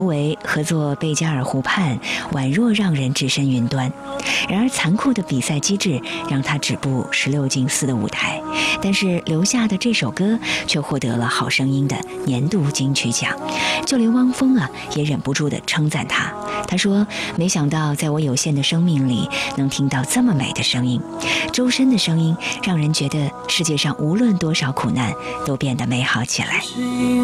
为合作贝加尔湖畔，宛若让人置身云端。然而残酷的比赛机制让他止步16进4的舞台，但是留下的这首歌却获得了好声音的年度金曲奖。就连汪峰也忍不住地称赞他，他说没想到在我有限的生命里能听到这么美的声音，周深的声音让人觉得世界上无论多少苦难都变得美好起来。